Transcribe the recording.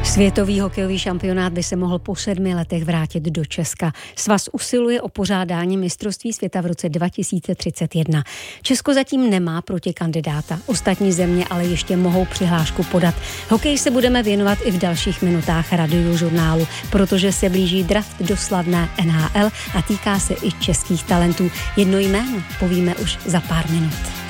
Světový hokejový šampionát by se mohl po 7 letech vrátit do Česka. Svaz usiluje o pořádání mistrovství světa v roce 2031. Česko zatím nemá protikandidáta. Ostatní země ale ještě mohou přihlášku podat. Hokej se budeme věnovat i v dalších minutách Radiožurnálu, protože se blíží draft do slavné NHL a týká se i českých talentů. Jedno jméno povíme už za pár minut.